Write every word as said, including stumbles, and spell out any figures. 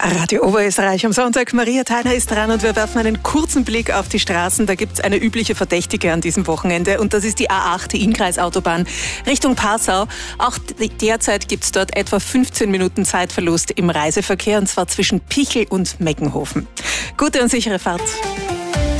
Radio Oberösterreich am Sonntag. Maria Theiner ist dran und wir werfen einen kurzen Blick auf die Straßen. Da gibt es eine übliche Verdächtige an diesem Wochenende und das ist die A acht, die Innkreisautobahn Richtung Passau. Auch derzeit gibt es dort etwa fünfzehn Minuten Zeitverlust im Reiseverkehr und zwar zwischen Pichel und Meckenhofen. Gute und sichere Fahrt.